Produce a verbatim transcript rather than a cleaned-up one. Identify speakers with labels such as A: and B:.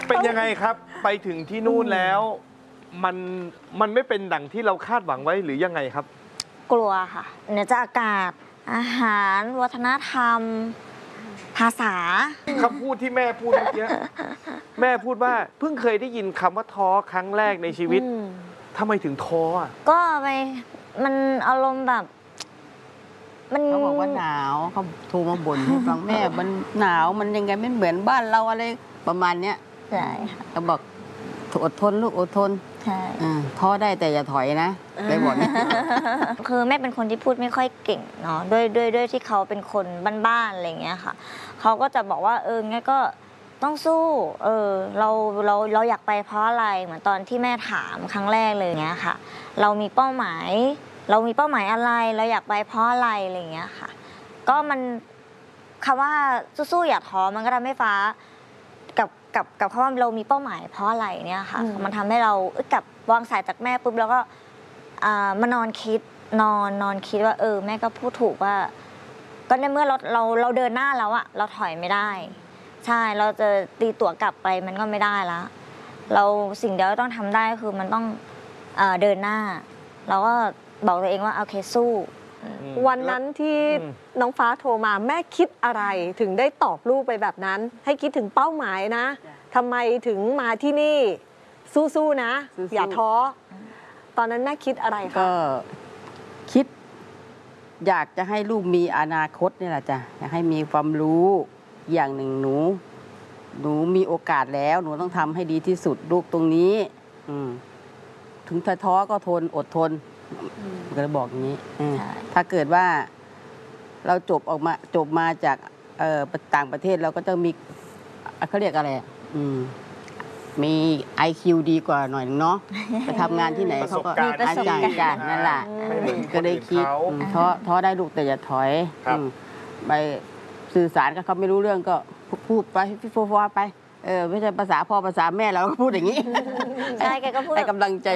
A: เป็นยังไงครับไปถึงที่นู่นแล้วมันมันไม่เป็นดั่งที่เราคาดหวังไว้หรือยังไงครับ
B: กลัวค่ะเนื่องจากอากาศอาหารวัฒนธรรมภาษา
A: คำพูดที่แม่พูดเมื่อกี้แม่พูดว่าเพิ่งเคยได้ยินคำว่าท้อครั้งแรกในชีวิตทำไมถึงท้ออ่ะ
B: ก็ไปมันอารมณ์แบบมัน
C: เขาบอกว่าหนาวเขาโทรมาบ่นให้ฟังแม่มันหนาวมันยังไงไม่เหมือนบ้านเราอะไรประมาณเนี้ย
B: ใช่ค่ะ
C: เขาบอกอดทนลูกอดทน
B: ใช่
C: ท้อได้แต่อย่าถอยนะไปบอกนี่
B: คือแม่เป็นคนที่พูดไม่ค่อยเก่งเนาะด้วยด้วยด้วยที่เขาเป็นคนบ้านๆอะไรอย่างเงี้ยค่ะเขาก็จะบอกว่าเอองั้นก็ต้องสู้เออเราเราเราอยากไปเพราะอะไรเหมือนตอนที่แม่ถามครั้งแรกเลยเงี้ยค่ะเรามีเป้าหมายเรามีเป้าหมายอะไรเราอยากไปเพราะอะไรอะไรอย่างเงี้ยค่ะก็มันคำว่าสู้ๆอย่าท้อมันก็ทำให้ฟ้ากับกับกับคำว่าเรามีเป้าหมายเพราะอะไรเนี่ยค่ะมันทำให้เรากับวางสายจากแม่ปุ๊บแล้วก็มานอนคิดนอนนอนคิดว่าเออแม่ก็พูดถูกว่าก็ในเมื่อเราเราเราเดินหน้าแล้วอะเราถอยไม่ได้ใช่เราจะตีตั๋วกลับไปมันก็ไม่ได้ละเราสิ่งเดียวที่ต้องทำได้ก็คือมันต้องเดินหน้าเราก็บอกตัวเองว่าโอเคสู้
D: วันนั้นที่น้องฟ้าโทรมาแม่คิดอะไรถึงได้ตอบลูกไปแบบนั้นให้คิดถึงเป้าหมายนะทำไมถึงมาที่นี่สู้ๆนะอย่าท้อตอนนั้นแม่คิดอะไรคะ
C: ก็คิดอยากจะให้ลูกมีอนาคตนี่แหละจ้ะอยากให้มีความรู้อย่างหนึ่งหนูหนูมีโอกาสแล้วหนูต้องทำให้ดีที่สุดลูกตรงนี้ถึงท้อก็ทนอดทนก็เลยบอกอย่างนี้ถ้าเกิดว่าเราจบออกมาจบมาจากต่างประเทศเราก็จะมีเขาเรียกอะไรมี ไอ คิว ดีกว่าหน่อยเนาะไปทำงานที่ไหนเขาก็
B: มีประสบการณ์
C: นั่นแหละก็เลยคิดท้อท้อได้ลูกแต่อย่าถอยไปสื่อสารกับเขาไม่รู้เรื่องก็พูดไปฟิฟอไปเออไม่ใช่ภาษาพ่อภาษาแม่เราก็พูดอย่างนี้
B: ใช่แกก็พูด
C: ให้กำลังใจ